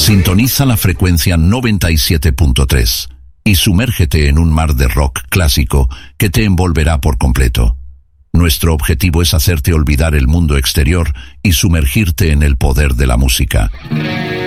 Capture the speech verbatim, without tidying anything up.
Sintoniza la frecuencia noventa y siete punto tres y sumérgete en un mar de rock clásico que te envolverá por completo. Nuestro objetivo es hacerte olvidar el mundo exterior y sumergirte en el poder de la música.